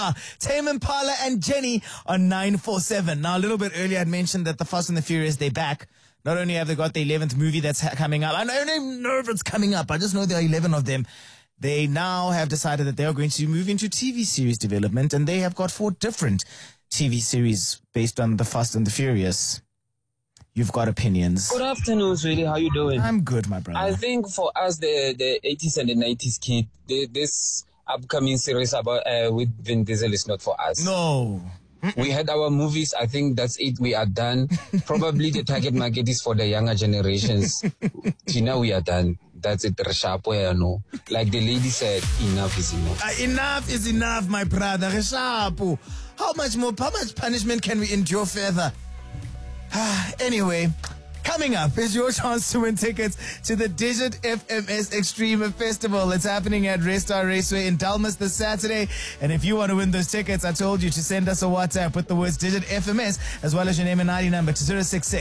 Tame Impala and Jenny on 947. Now, a little bit earlier, I'd mentioned that the Fast and the Furious, they're back. Not only have they got the 11th movie that's coming up, I don't even know if it's coming up. I just know there are 11 of them. They now have decided that they are going to move into TV series development, and they have got 4 different TV series based on the Fast and the Furious. You've got opinions. Good afternoon, sweetie. How you doing? I'm good, my brother. I think for us, the 80s and the 90s kid, this upcoming series about with Vin Diesel is not for us. No. We had our movies. I think that's it. We are done. Probably the target market is for the younger generations. We are done. That's it. No. Like the lady said, enough is enough. Enough is enough, my brother. Reshapo. How much punishment can we endure further? Anyway, coming up is your chance to win tickets to the Digit FMS Extreme Festival. It's happening at Raystar Raceway in Dalmas this Saturday. And if you want to win those tickets, I told you to send us a WhatsApp with the words Digit FMS as well as your name and ID number to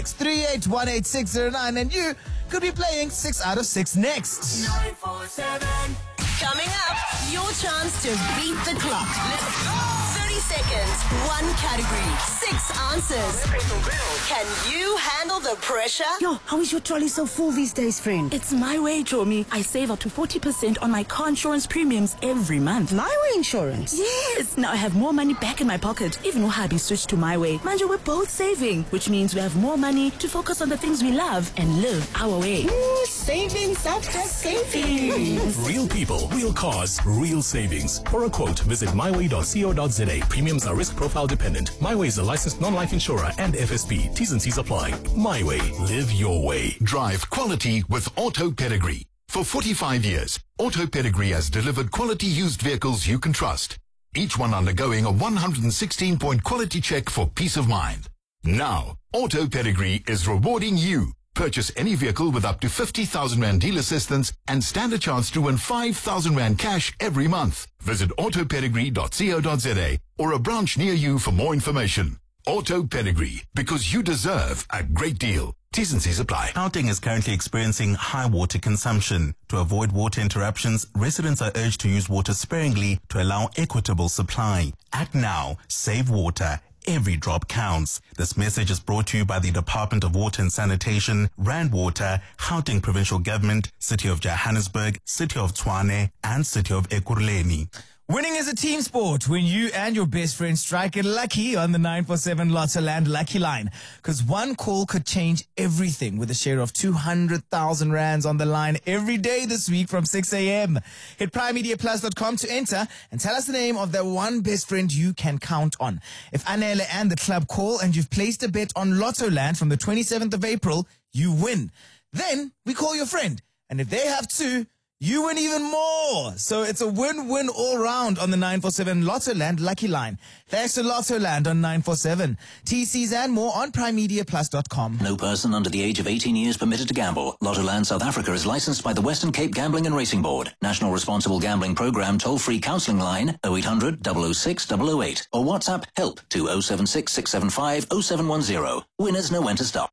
066-3818-609. And you could be playing 6 out of 6 next. 947. Coming up, your chance to beat the clock. Let's go! 30 seconds, 1 category, 6 answers. Can you handle the pressure? Yo, how is your trolley so full these days, friend? It's My Way, Jomi. I save up to 40% on my car insurance premiums every month. My Way insurance? Yes! Now I have more money back in my pocket. Even Wahabi switched to My Way. Manja, we're both saving, which means we have more money to focus on the things we love and live our way. Ooh, savings after savings. Real people, real cars, real savings. For a quote, visit myway.co.za. Premiums are risk profile dependent. MyWay is a licensed non-life insurer and FSP. T's and C's apply. MyWay. Live your way. Drive quality with Auto Pedigree. For 45 years, Auto Pedigree has delivered quality used vehicles you can trust. Each one undergoing a 116-point quality check for peace of mind. Now, Auto Pedigree is rewarding you. Purchase any vehicle with up to 50,000 Rand deal assistance and stand a chance to win 5,000 Rand cash every month. Visit autopedigree.co.za or a branch near you for more information. Auto Pedigree, because you deserve a great deal. T's and C's apply. Gauteng is currently experiencing high water consumption. To avoid water interruptions, residents are urged to use water sparingly to allow equitable supply. Act now. Save water. Every drop counts. This message is brought to you by the Department of Water and Sanitation, Rand Water, Gauteng Provincial Government, City of Johannesburg, City of Tshwane, and City of Ekurhuleni. Winning is a team sport when you and your best friend strike it lucky on the 947 Lottoland Lucky Line. Because one call could change everything with a share of 200,000 rands on the line every day this week from 6 a.m. Hit primemediaplus.com to enter and tell us the name of that one best friend you can count on. If Anele and the club call and you've placed a bet on Lottoland from the 27th of April, you win. Then we call your friend. And if they have 2, you win even more. So it's a win-win all round on the 947 Lottoland Lucky Line. Thanks to Lottoland on 947. TCs and more on primemediaplus.com. No person under the age of 18 years permitted to gamble. Lottoland South Africa is licensed by the Western Cape Gambling and Racing Board. National Responsible Gambling Programme toll-free counselling line 0800 006 008 or WhatsApp help to 076 675 0710. Winners know when to stop.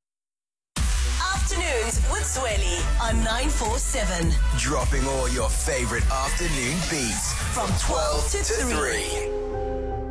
Afternoons with Zweli on 947. Dropping all your favorite afternoon beats From 12 to 3.